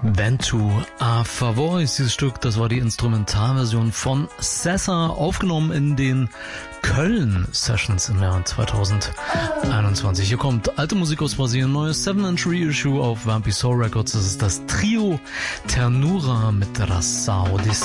Ventu a Favoris, dieses Stück, das war die Instrumentalversion von Sessa, aufgenommen in den Köln-Sessions im Jahr 2021. Hier kommt alte Musik aus Brasilien, neues 7-inch Reissue auf Vampi Soul Records. Das ist das Trio Ternura mit Raçao de